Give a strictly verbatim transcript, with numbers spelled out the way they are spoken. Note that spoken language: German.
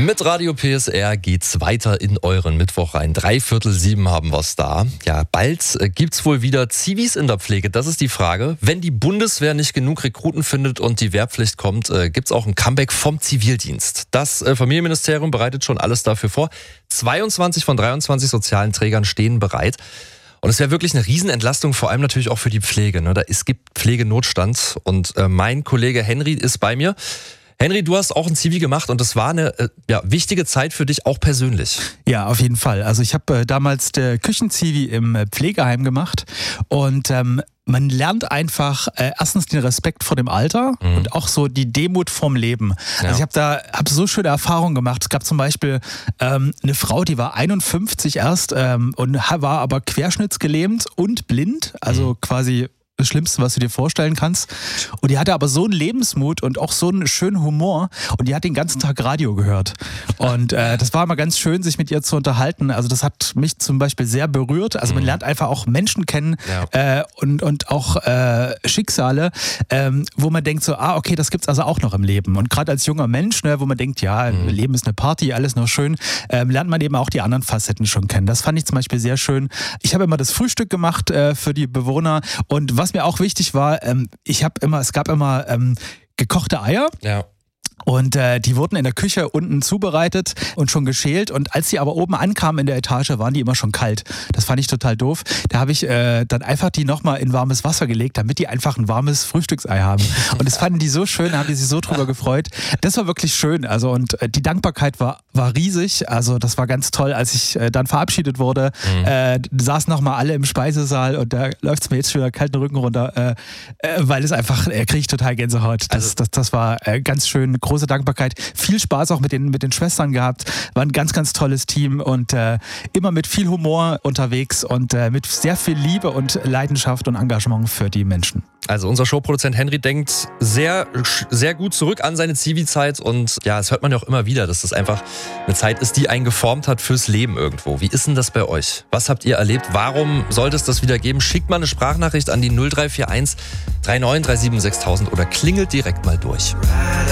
Mit Radio P S R geht's weiter in euren Mittwoch rein. Dreiviertel sieben haben wir's da. Ja, bald äh, gibt's wohl wieder Zivis in der Pflege. Das ist die Frage. Wenn die Bundeswehr nicht genug Rekruten findet und die Wehrpflicht kommt, äh, gibt's auch ein Comeback vom Zivildienst. Das äh, Familienministerium bereitet schon alles dafür vor. zweiundzwanzig von dreiundzwanzig sozialen Trägern stehen bereit. Und es wäre wirklich eine Riesenentlastung, vor allem natürlich auch für die Pflege. Ne? Da, es gibt Pflegenotstand und äh, mein Kollege Henry ist bei mir. Henry, du hast auch ein Zivi gemacht und das war eine äh, ja, wichtige Zeit für dich, auch persönlich. Ja, auf jeden Fall. Also ich habe äh, damals der Küchenzivi im äh, Pflegeheim gemacht und ähm, man lernt einfach äh, erstens den Respekt vor dem Alter mhm. und auch so die Demut vom Leben. Ja. Also ich habe da hab so schöne Erfahrungen gemacht. Es gab zum Beispiel ähm, eine Frau, die war einundfünfzig erst ähm, und war aber querschnittsgelähmt und blind, also mhm. quasi das Schlimmste, was du dir vorstellen kannst. Und die hatte aber so einen Lebensmut und auch so einen schönen Humor und die hat den ganzen Tag Radio gehört. Und äh, das war immer ganz schön, sich mit ihr zu unterhalten. Also das hat mich zum Beispiel sehr berührt. Also man lernt einfach auch Menschen kennen ja. äh, und, und auch äh, Schicksale, ähm, wo man denkt so, ah, okay, das gibt's also auch noch im Leben. Und gerade als junger Mensch, ne, wo man denkt, ja, mhm. Leben ist eine Party, alles noch schön, ähm, lernt man eben auch die anderen Facetten schon kennen. Das fand ich zum Beispiel sehr schön. Ich habe immer das Frühstück gemacht äh, für die Bewohner und was mir auch wichtig war, ähm, ich habe immer, es gab immer ähm, gekochte Eier. Ja. Und äh, die wurden in der Küche unten zubereitet und schon geschält. Und als die aber oben ankamen in der Etage, waren die immer schon kalt. Das fand ich total doof. Da habe ich äh, dann einfach die nochmal in warmes Wasser gelegt, damit die einfach ein warmes Frühstücksei haben. Und das fanden die so schön, da haben die sich so drüber gefreut. Das war wirklich schön. Also und äh, die Dankbarkeit war, war riesig. Also das war ganz toll, als ich äh, dann verabschiedet wurde. Mhm. Äh, saßen nochmal alle im Speisesaal und da läuft es mir jetzt schon wieder kalten Rücken runter, äh, äh, weil es einfach, äh, kriege ich total Gänsehaut. Das, also, das, das war äh, ganz schön. Große Dankbarkeit, viel Spaß auch mit den, mit den Schwestern gehabt, war ein ganz, ganz tolles Team und äh, immer mit viel Humor unterwegs und äh, mit sehr viel Liebe und Leidenschaft und Engagement für die Menschen. Also unser Showproduzent Henry denkt sehr, sehr gut zurück an seine Zivi-Zeit und ja, das hört man ja auch immer wieder, dass das einfach eine Zeit ist, die einen geformt hat fürs Leben irgendwo. Wie ist denn das bei euch? Was habt ihr erlebt? Warum sollte es das wieder geben? Schickt mal eine Sprachnachricht an die null drei vier eins drei neun drei sieben sechstausend oder klingelt direkt mal durch.